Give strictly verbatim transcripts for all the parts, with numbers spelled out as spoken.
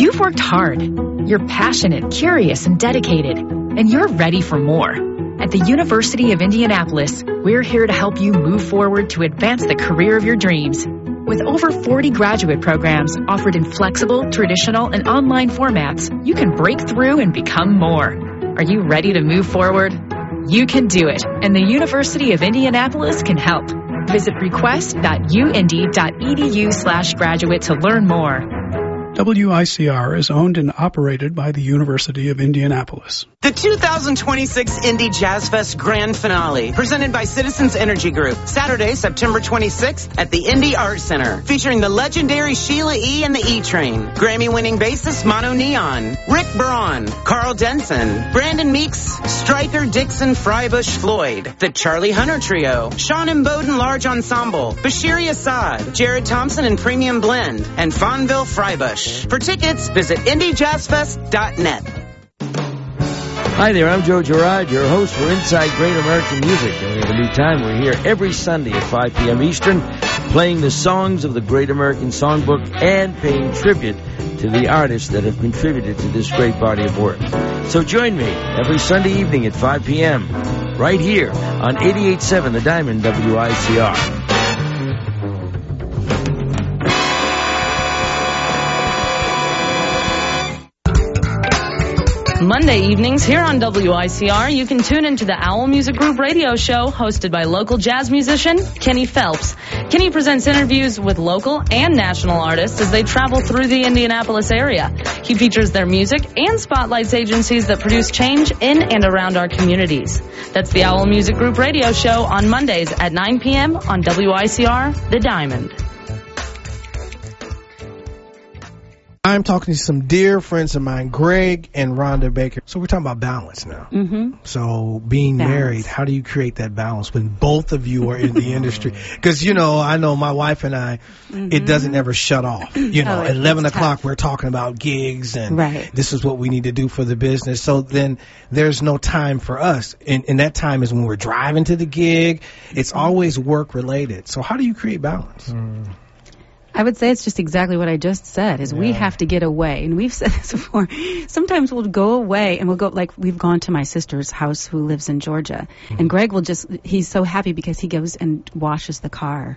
You've worked hard. You're passionate, curious, and dedicated, and you're ready for more. At the University of Indianapolis, we're here to help you move forward to advance the career of your dreams. With over forty graduate programs offered in flexible, traditional, and online formats, you can break through and become more. Are you ready to move forward? You can do it, and the University of Indianapolis can help. Visit request.uindy.edu slash graduate to learn more. W I C R is owned and operated by the University of Indianapolis. The two thousand twenty-six Indy Jazz Fest Grand Finale, presented by Citizens Energy Group, Saturday, September twenty-sixth at the Indy Art Center, featuring the legendary Sheila E. and the E-Train, Grammy-winning bassist Mono Neon, Rick Braun, Carl Denson, Brandon Meeks, Stryker Dixon Freibush Floyd, the Charlie Hunter Trio, Sean and Bowden Large Ensemble, Bashiri Assad, Jared Thompson and Premium Blend, and Fonville Freibush. For tickets, visit indy jazz fest dot net. Hi there, I'm Joe Girard, your host for Inside Great American Music. And we have a new time. We're here every Sunday at five p.m. Eastern, playing the songs of the Great American Songbook and paying tribute to the artists that have contributed to this great body of work. So join me every Sunday evening at five p.m. right here on eighty-eight point seven The Diamond W I C R. Monday evenings here on W I C R, you can tune into the Owl Music Group radio show hosted by local jazz musician Kenny Phelps. Kenny presents interviews with local and national artists as they travel through the Indianapolis area. He features their music and spotlights agencies that produce change in and around our communities. That's the Owl Music Group radio show on Mondays at nine p.m. on W I C R, The Diamond. I'm talking to some dear friends of mine, Greg and Rhonda Baker. So we're talking about balance now. Mm-hmm. So being balance. married, how do you create that balance when both of you are in the industry? Because, you know, I know my wife and I, mm-hmm. it doesn't ever shut off. You know, oh, at eleven o'clock, tough. we're talking about gigs and right. this is what we need to do for the business. So then there's no time for us. And, and that time is when we're driving to the gig. It's always work related. So how do you create balance? Mm. I would say it's just exactly what I just said, is yeah. we have to get away. And we've said this before. Sometimes we'll go away and we'll go, like we've gone to my sister's house who lives in Georgia. Mm-hmm. And Greg will just, he's so happy because he goes and washes the car.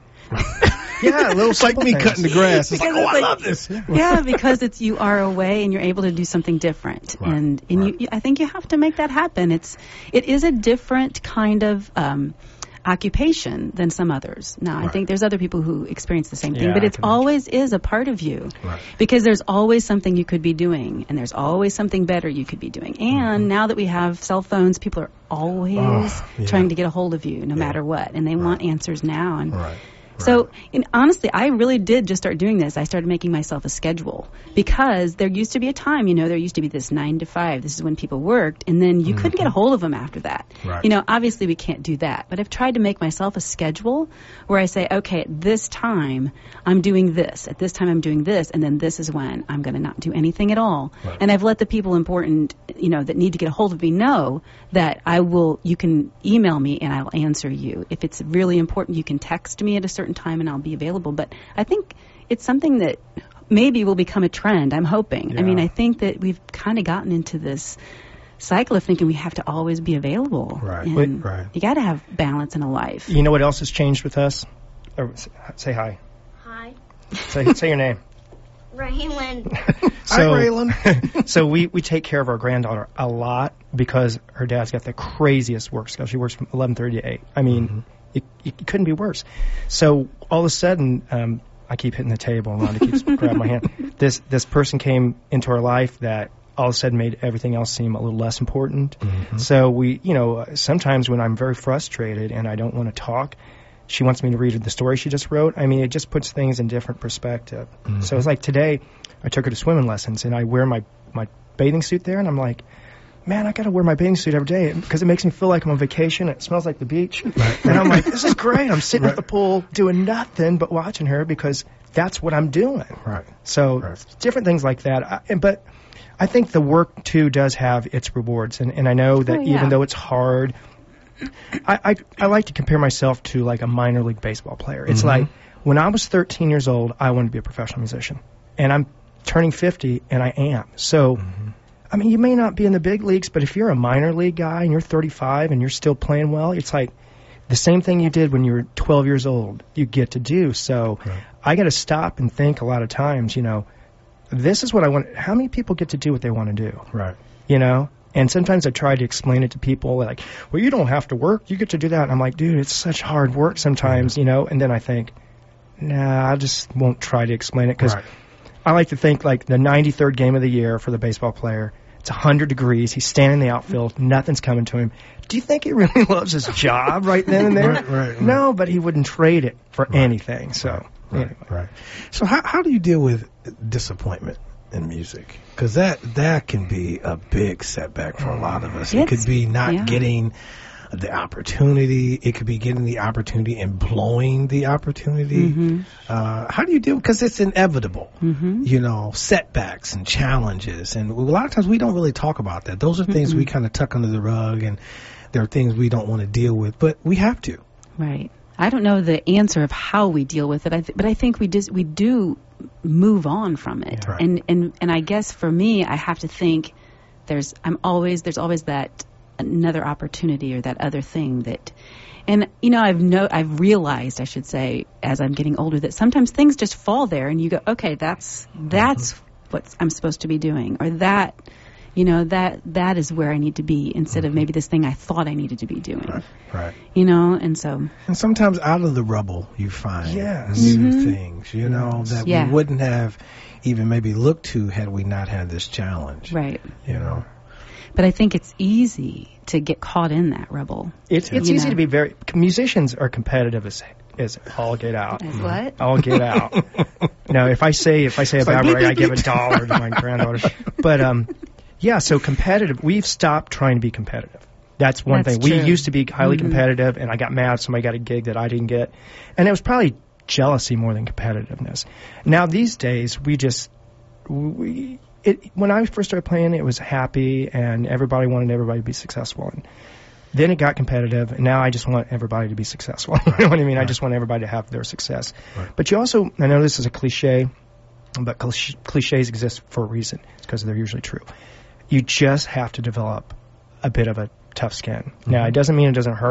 Yeah, a little it's like me things. Cutting the grass. It's because like, oh, it's I like, love this. Yeah, because it's you are away and you're able to do something different. Right. And and right. you, I think you have to make that happen. It's it is a different kind of um occupation than some others. Now, right. I think there's other people who experience the same thing, yeah, but it always is a part of you. Right. Because there's always something you could be doing, and there's always something better you could be doing. And mm-hmm. now that we have cell phones, people are always oh, yeah. trying to get a hold of you no yeah. matter what, and they right. want answers now. And right. So, and honestly, I really did just start doing this. I started making myself a schedule because there used to be a time, you know, there used to be this nine to five. This is when people worked, and then you mm-hmm. couldn't get a hold of them after that. Right. You know, obviously we can't do that, but I've tried to make myself a schedule where I say, okay, at this time I'm doing this, at this time I'm doing this, and then this is when I'm going to not do anything at all. Right. And I've let the people important, you know, that need to get a hold of me know that I will. You can email me and I'll answer you. If it's really important, you can text me at a certain time and I'll be available. But I think it's something that maybe will become a trend. I'm hoping. Yeah. I mean, I think that we've kind of gotten into this cycle of thinking we have to always be available. Right. And right. You got to have balance in a life. You know what else has changed with us? Or, say hi. Hi. Say say your name. Raylan. So, Hi, Raylan. So we, we take care of our granddaughter a lot because her dad's got the craziest work schedule. She works from eleven thirty to eight. I mean, mm-hmm. it, it couldn't be worse. So all of a sudden, um, I keep hitting the table and Rhonda keeps grabbing my hand. This this person came into our life that all of a sudden made everything else seem a little less important. Mm-hmm. So we, you know, sometimes when I'm very frustrated and I don't want to talk, she wants me to read her the story she just wrote. I mean, it just puts things in different perspective. Mm-hmm. So it's like today, I took her to swimming lessons, and I wear my, my bathing suit there, and I'm like, man, I got to wear my bathing suit every day because it makes me feel like I'm on vacation. It smells like the beach. Right. And I'm like, this is great. I'm sitting right. at the pool doing nothing but watching her because that's what I'm doing. Right. So right. different things like that. I, and, but I think the work, too, does have its rewards. And, and I know that oh, yeah. even though it's hard, I, I I like to compare myself to like a minor league baseball player. It's mm-hmm. like when I was thirteen years old, I wanted to be a professional musician, and I'm turning fifty, and I am. So, mm-hmm. I mean, you may not be in the big leagues, but if you're a minor league guy and you're thirty-five and you're still playing well, it's like the same thing you did when you were twelve years old, you get to do. So right. I got to stop and think a lot of times, you know, this is what I want. How many people get to do what they want to do? Right. You know? And sometimes I try to explain it to people like, well, you don't have to work. You get to do that. And I'm like, dude, it's such hard work sometimes, mm-hmm. you know? And then I think, nah, I just won't try to explain it because right. I like to think like the ninety-third game of the year for the baseball player. It's one hundred degrees. He's standing in the outfield. Nothing's coming to him. Do you think he really loves his job right then and there? Right, right, right. No, but he wouldn't trade it for right. anything. So, right, right, anyway. right. So how how do you deal with disappointment in music? Because that, that can be a big setback for a lot of us. It's, it could be not yeah. getting the opportunity. It could be getting the opportunity and blowing the opportunity. Mm-hmm. Uh, how do you deal? Because it's inevitable. Mm-hmm. You know, setbacks and challenges. And a lot of times we don't really talk about that. Those are things mm-hmm. we kind of tuck under the rug, and there are things we don't want to deal with, but we have to. Right. I don't know the answer of how we deal with it, I th- but I think we just we do move on from it. Right. And and and I guess for me, I have to think there's I'm always there's always that another opportunity or that other thing that, and you know I've no I've realized I should say as I'm getting older that sometimes things just fall there and you go, okay, that's that's mm-hmm. what I'm supposed to be doing, or that. You know, that that is where I need to be instead mm-hmm. of maybe this thing I thought I needed to be doing. Right, right. You know, and so. And sometimes out of the rubble you find yes. new mm-hmm. things, you know, that yeah. we wouldn't have even maybe looked to had we not had this challenge. Right. You know. But I think it's easy to get caught in that rubble. It's it's you easy know? to be very, musicians are competitive as as all get out. As what? All get out. Now, if I say, if I say It's a bad like, word, I give a dollar to my granddaughter. But, um, yeah, so competitive. We've stopped trying to be competitive. That's one That's thing. true. We used to be highly mm-hmm. competitive, and I got mad if somebody got a gig that I didn't get. And it was probably jealousy more than competitiveness. Now, these days, we just, we, it, when I first started playing, it was happy, and everybody wanted everybody to be successful. And then it got competitive, and now I just want everybody to be successful. You know what I mean? Right. I just want everybody to have their success. Right. But you also, I know this is a cliche, but clich- cliches exist for a reason. It's because they're usually true. You just have to develop a bit of a tough skin. Mm-hmm. Now, it doesn't mean it doesn't hurt.